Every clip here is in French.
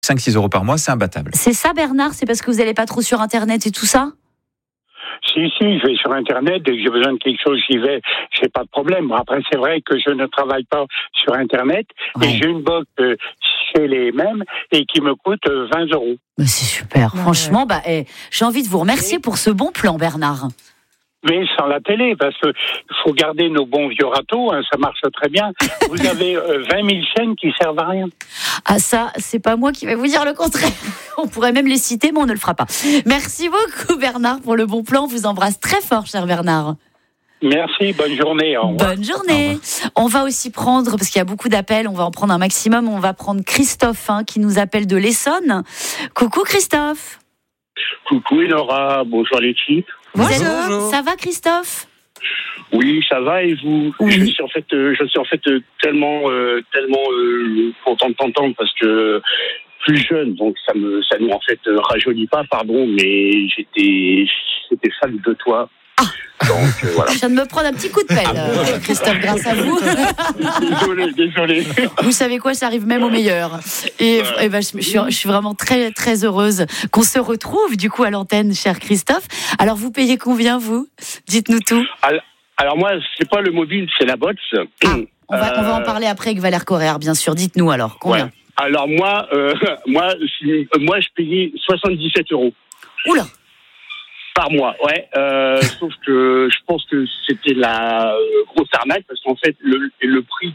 5-6 euros par mois, c'est imbattable. C'est ça, Bernard? C'est parce que vous n'allez pas trop sur Internet et tout ça? Si, je vais sur Internet, dès que j'ai besoin de quelque chose, j'y vais, j'ai pas de problème. Bon, après, c'est vrai que je ne travaille pas sur Internet, et j'ai une box chez les mêmes, et qui me coûte 20 euros. Mais c'est super, franchement, j'ai envie de vous remercier pour ce bon plan, Bernard. Mais sans la télé, parce que faut garder nos bons vieux râteaux, ça marche très bien. Vous avez 20 000 chaînes qui servent à rien. Ah ça, c'est pas moi qui vais vous dire le contraire. On pourrait même les citer, mais on ne le fera pas. Merci beaucoup, Bernard, pour le bon plan. On vous embrasse très fort, cher Bernard. Merci, bonne journée. Au revoir. Bonne journée. On va aussi prendre, parce qu'il y a beaucoup d'appels, on va en prendre un maximum. On va prendre Christophe, qui nous appelle de l'Essonne. Coucou Christophe. Coucou Laura, bonjour l'équipe. Bonjour. Ça va Christophe? Oui, ça va et vous? Oui. Je suis en fait tellement content de t'entendre parce que plus jeune, donc ça nous en fait rajeunit pas, pardon, mais j'étais fan de toi. Donc voilà. Je viens de me prendre un petit coup de pelle, Christophe, grâce à vous. Désolé. Vous savez quoi, ça arrive même au meilleur. Et je suis vraiment très très heureuse qu'on se retrouve du coup à l'antenne, cher Christophe. Alors vous payez combien vous? Dites-nous tout. Alors moi, c'est pas le mobile, c'est la box. On va en parler après avec Valère Correa, bien sûr. Dites-nous alors combien. Ouais. Alors moi, je payais 77 euros. Oula. Par mois, ouais. Sauf que je pense que c'était la grosse arnaque parce qu'en fait le prix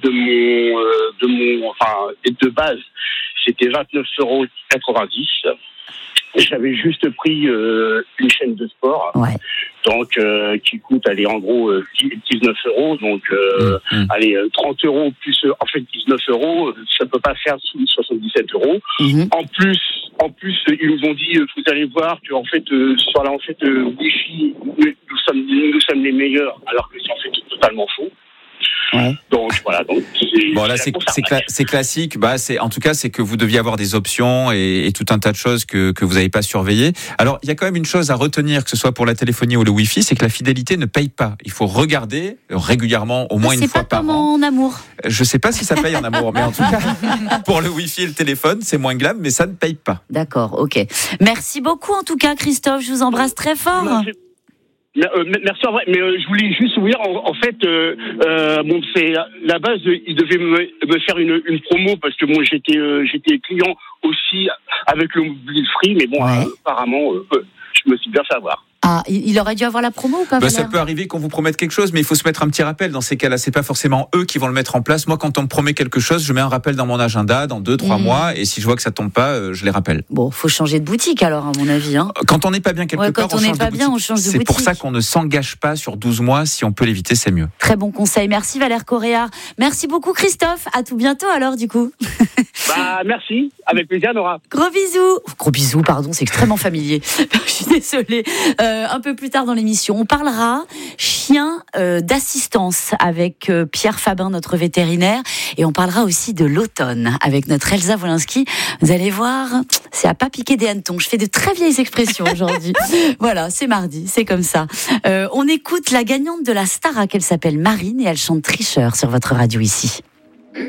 de base c'était 29,90 €. J'avais juste pris une chaîne de sport, donc qui coûte en gros 19 €. Donc 30 € plus 19 €, ça peut pas faire 77 €. En plus, ils nous ont dit vous allez voir que sur la Wi-Fi, nous sommes les meilleurs, alors que c'est en fait totalement faux. Ouais. Donc voilà. C'est classique. En tout cas, c'est que vous deviez avoir des options et tout un tas de choses que vous n'avez pas surveillées. Alors, il y a quand même une chose à retenir, que ce soit pour la téléphonie ou le Wi-Fi, c'est que la fidélité ne paye pas. Il faut regarder régulièrement, au moins une fois par an. C'est pas comme en amour. Je sais pas si ça paye en amour, mais en tout cas, pour le Wi-Fi et le téléphone, c'est moins glam, mais ça ne paye pas. D'accord, ok. Merci beaucoup en tout cas, Christophe. Je vous embrasse très fort. Merci, mais je voulais juste vous dire, c'est la base, ils devaient me faire une promo parce que moi j'étais client aussi avec le mobile free, mais bon, apparemment, je me suis bien fait avoir. Ah, il aurait dû avoir la promo ou pas? Ça peut arriver qu'on vous promette quelque chose, mais il faut se mettre un petit rappel. Dans ces cas-là, c'est pas forcément eux qui vont le mettre en place. Moi, quand on me promet quelque chose, je mets un rappel dans mon agenda dans 2-3 mois, et si je vois que ça tombe pas, je les rappelle. Bon, faut changer de boutique alors, à mon avis. Quand on n'est pas bien quelque part, on change de boutique. C'est pour ça qu'on ne s'engage pas sur 12 mois. Si on peut l'éviter, c'est mieux. Très bon conseil. Merci Valère Correa. Merci beaucoup Christophe. À tout bientôt alors du coup. Merci. Avec plaisir, Nora. Gros bisous. Gros bisous, pardon, c'est extrêmement familier. Je suis désolée. Un peu plus tard dans l'émission, on parlera chien d'assistance avec Pierre Fabin, notre vétérinaire, et on parlera aussi de l'automne avec notre Elsa Wolinski. Vous allez voir, c'est à pas piquer des hannetons. Je fais de très vieilles expressions aujourd'hui. Voilà, c'est mardi, c'est comme ça. On écoute la gagnante de la Starac, elle s'appelle Marine et elle chante Tricheur sur votre radio ici.